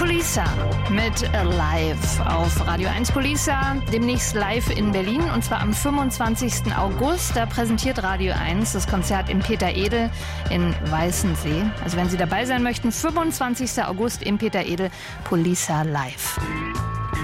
Polisa mit Live auf Radio 1 Polisa, demnächst live in Berlin und zwar am 25. August. Da präsentiert Radio 1 das Konzert im Peter Edel in Weißensee. Also wenn Sie dabei sein möchten, 25. August im Peter Edel, Polisa live.